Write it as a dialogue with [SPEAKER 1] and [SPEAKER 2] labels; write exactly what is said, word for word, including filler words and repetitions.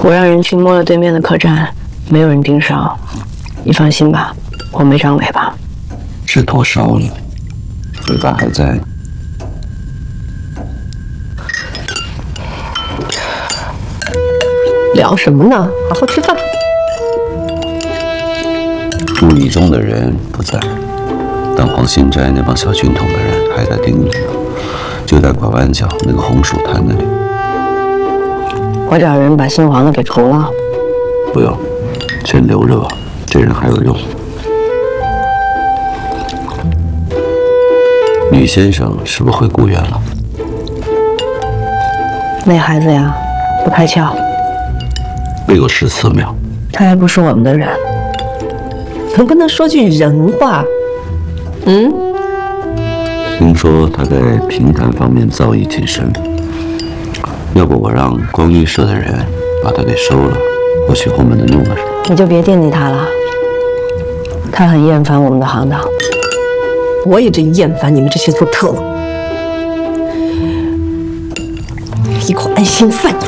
[SPEAKER 1] 我让人去摸了对面的客栈，没有人盯梢。你放心吧，我没长尾巴。
[SPEAKER 2] 是头烧了，尾巴还在。
[SPEAKER 3] 聊什么呢？好好吃饭。
[SPEAKER 2] 注意中的人不在，但黄新斋那帮小军统的人还在盯着，就在拐弯角那个红薯摊那里。
[SPEAKER 1] 我找人把姓黄的给除了。
[SPEAKER 2] 不用，先留着吧，这人还有用。吕先生是不是回故园了？
[SPEAKER 1] 那孩子呀，不开窍。
[SPEAKER 2] 未有十四秒。
[SPEAKER 1] 他还不是我们的人。
[SPEAKER 3] 能不能说句人话？嗯？
[SPEAKER 2] 听说他在评弹方面造诣挺深，要不我让光律社的人把他给收了，或许后面能用得上。
[SPEAKER 1] 你就别惦记他了，他很厌烦我们的行当。
[SPEAKER 3] 我也真厌烦你们这些做特务，一口安心饭。